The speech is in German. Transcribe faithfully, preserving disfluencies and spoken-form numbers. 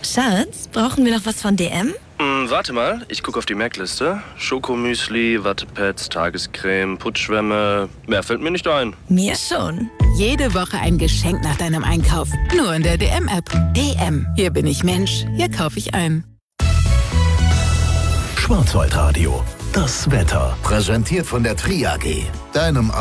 Schatz, brauchen wir noch was von D M? Hm, warte mal, ich gucke auf die Merkliste. Schokomüsli, Wattepads, Tagescreme, Putschwämme. Mehr fällt mir nicht ein. Mir schon. Jede Woche ein Geschenk nach deinem Einkauf. Nur in der D M-App. D M. Hier bin ich Mensch. Hier kaufe ich ein. Schwarzwaldradio. Das Wetter. Präsentiert von der Tri A G. Deinem